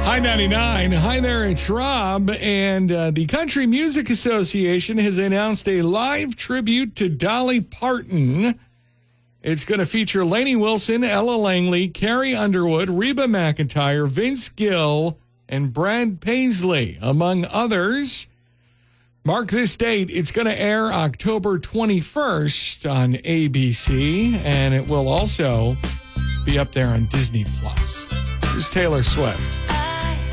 Hi 99. Hi there, it's Rob. And the Country Music Association has announced a live tribute to Dolly Parton. It's going to feature Lainey Wilson, Ella Langley, Carrie Underwood, Reba McEntire, Vince Gill, and Brad Paisley, among others. Mark this date. It's going to air October 21st on ABC, and it will also be up there on Disney+. Here's Taylor Swift.